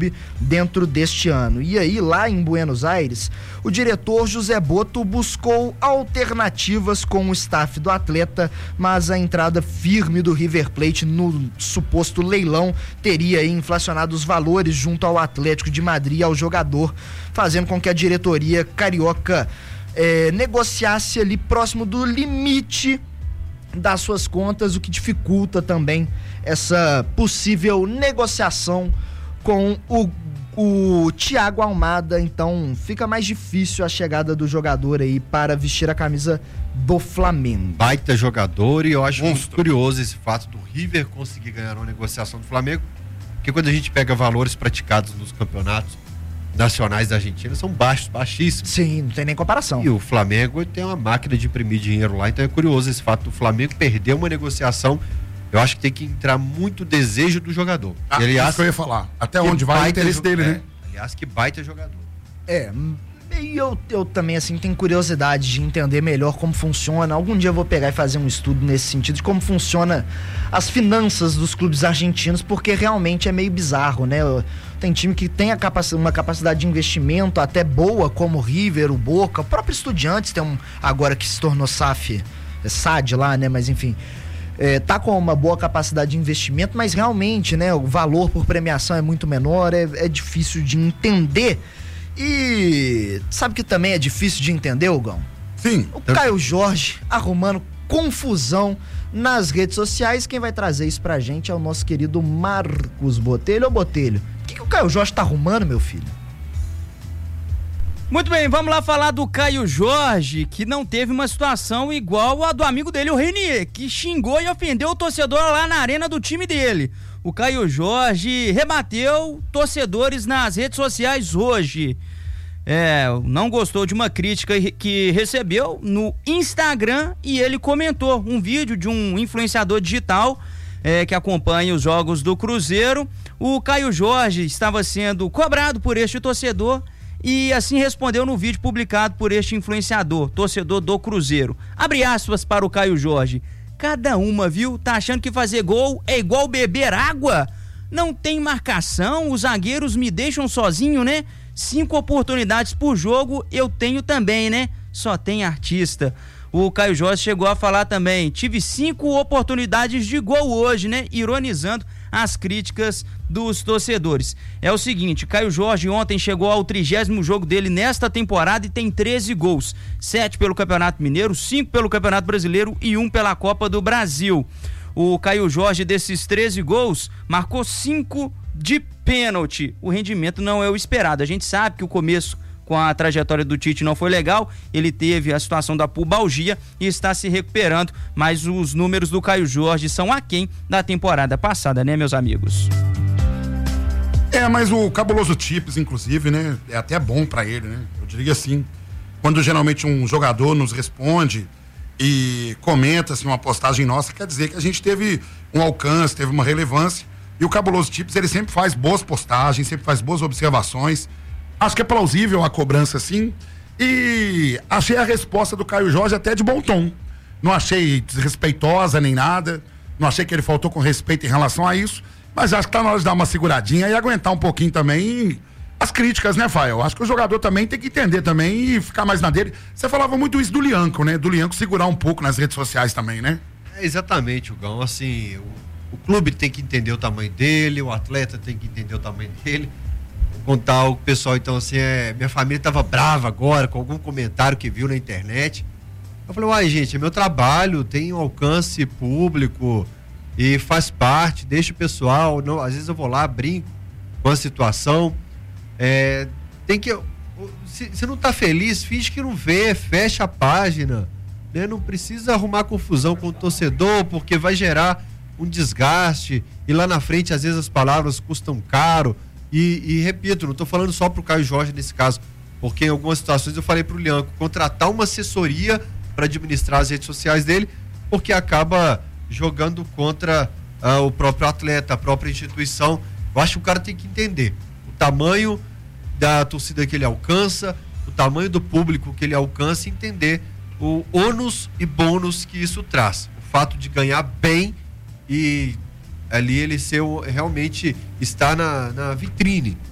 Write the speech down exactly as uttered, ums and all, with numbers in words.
clube dentro deste ano. E aí, lá em Buenos Aires, o diretor José Boto buscou alternativas com o staff do atleta, mas a entrada firme do River Plate no suposto leilão teria aí inflacionado os valores junto ao Atlético de Madrid e ao jogador, fazendo com que a diretoria carioca eh, negociasse ali próximo do limite das suas contas, o que dificulta também essa possível negociação com o, o Thiago Almada. Então fica mais difícil a chegada do jogador aí para vestir a camisa do Flamengo. Baita jogador, e eu acho muito curioso esse fato do River conseguir ganhar uma negociação do Flamengo, porque quando a gente pega valores praticados nos campeonatos nacionais da Argentina, são baixos, baixíssimos. Sim, não tem nem comparação. E o Flamengo tem uma máquina de imprimir dinheiro lá, então é curioso esse fato do Flamengo perder uma negociação. Eu acho que tem que entrar muito desejo do jogador. Ah, e, aliás, isso que eu ia falar. Até onde vai o interesse jo- dele, é, né? Aliás, que baita jogador. É, e eu, eu também, assim, tenho curiosidade de entender melhor como funciona. Algum dia eu vou pegar e fazer um estudo nesse sentido de como funciona as finanças dos clubes argentinos, porque realmente é meio bizarro, né? Tem time que tem a capac- uma capacidade de investimento até boa, como o River, o Boca, o próprio Estudiantes tem um, agora que se tornou S A F, é S A D lá, né? Mas enfim, é, tá com uma boa capacidade de investimento, mas realmente, né? O valor por premiação é muito menor, é, é difícil de entender. E sabe que também é difícil de entender, Hugão? Sim. O Caio Jorge arrumando confusão nas redes sociais. Quem vai trazer isso pra gente é o nosso querido Marcos Botelho. Ô Botelho, o que, que o Caio Jorge tá arrumando, meu filho? Muito bem, vamos lá falar do Caio Jorge, que não teve uma situação igual a do amigo dele, o Renier, que xingou e ofendeu o torcedor lá na arena do time dele. O Caio Jorge rebateu torcedores nas redes sociais hoje. É, não gostou de uma crítica que recebeu no Instagram e ele comentou um vídeo de um influenciador digital é, que acompanha os jogos do Cruzeiro. O Caio Jorge estava sendo cobrado por este torcedor e assim respondeu no vídeo publicado por este influenciador, torcedor do Cruzeiro. Abre aspas para o Caio Jorge. Cada uma, viu? Tá achando que fazer gol é igual beber água? Não tem marcação, os zagueiros me deixam sozinho, né? Cinco oportunidades por jogo eu tenho também, né? Só tem artista. O Caio Jorge chegou a falar também, tive cinco oportunidades de gol hoje, né? Ironizando as críticas dos torcedores. É o seguinte, Caio Jorge ontem chegou ao trigésimo jogo dele nesta temporada e tem treze gols, sete pelo Campeonato Mineiro, cinco pelo Campeonato Brasileiro e um pela Copa do Brasil. O Caio Jorge, desses treze gols, marcou cinco de pênalti. O rendimento não é o esperado. A gente sabe que o começo com a trajetória do Tite não foi legal, ele teve a situação da pubalgia e está se recuperando, mas os números do Caio Jorge são aquém da temporada passada, né, meus amigos? É, mas o cabuloso Tips, inclusive, né, é até bom pra ele, né? Eu diria assim, quando geralmente um jogador nos responde e comenta assim, uma postagem nossa, quer dizer que a gente teve um alcance, teve uma relevância, e o cabuloso Tips, ele sempre faz boas postagens, sempre faz boas observações. Acho que é plausível a cobrança, sim. E achei a resposta do Caio Jorge até de bom tom. Não achei desrespeitosa nem nada. Não achei que ele faltou com respeito em relação a isso. Mas acho que tá na hora de dar uma seguradinha e aguentar um pouquinho também as críticas, né, Fael? Acho que o jogador também tem que entender também e ficar mais na dele. Você falava muito isso do Lianco, né? Do Lianco segurar um pouco nas redes sociais também, né? É exatamente, Hugão. Assim, o, o clube tem que entender o tamanho dele, o atleta tem que entender o tamanho dele. Contar o pessoal, então, assim, é, minha família tava brava agora com algum comentário que viu na internet. Eu falei, uai, gente, é meu trabalho, tem um alcance público e faz parte, deixa o pessoal, não, às vezes eu vou lá, brinco com a situação. É, tem que, se, se não tá feliz, finge que não vê, fecha a página, né? Não precisa arrumar confusão com o torcedor, porque vai gerar um desgaste e lá na frente, às vezes, as palavras custam caro. E, e repito, não estou falando só para o Caio Jorge nesse caso, porque em algumas situações eu falei para o Lianco contratar uma assessoria para administrar as redes sociais dele, porque acaba jogando contra uh, o próprio atleta, a própria instituição. Eu acho que o cara tem que entender o tamanho da torcida que ele alcança, o tamanho do público que ele alcança, e entender o ônus e bônus que isso traz. O fato de ganhar bem e ali ele ser, realmente está na, na vitrine